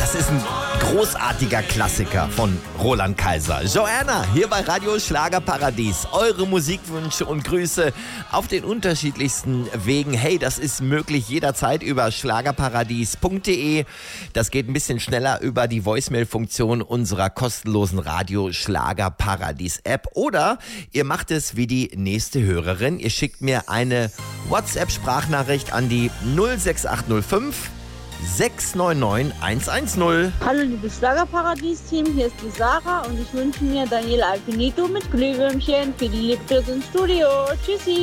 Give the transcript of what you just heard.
Das ist ein großartiger Klassiker von Roland Kaiser. Joanna, hier bei Radio Schlagerparadies. Eure Musikwünsche und Grüße auf den unterschiedlichsten Wegen. Hey, das ist möglich jederzeit über schlagerparadies.de. Das geht ein bisschen schneller über die Voicemail-Funktion unserer kostenlosen Radio Schlagerparadies App. Oder ihr macht es wie die nächste Hörerin. Ihr schickt mir eine WhatsApp-Sprachnachricht an die 06805 699 110. Hallo liebes Schlagerparadies-Team, hier ist die Sarah und ich wünsche mir Daniela Alfinito mit Glühwürmchen für die Liebes ins Studio. Tschüssi!